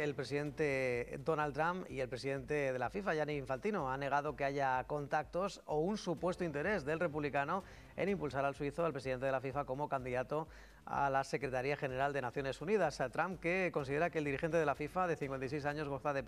el presidente Donald Trump y el presidente de la FIFA, Gianni Infantino, han negado que haya contactos o un supuesto interés del republicano en impulsar al suizo, al presidente de la FIFA, como candidato a la Secretaría General de Naciones Unidas. Trump, que considera que el dirigente de la FIFA, de 56 años, goza de